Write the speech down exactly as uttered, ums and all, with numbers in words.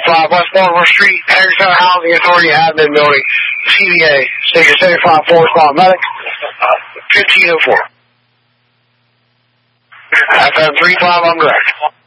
five West Baltimore Street, Hagerstown Housing Authority Admin Building, C D A, Station seventy-five, Forest Lawn Medic, fifteen oh four. F M three five, I'm direct.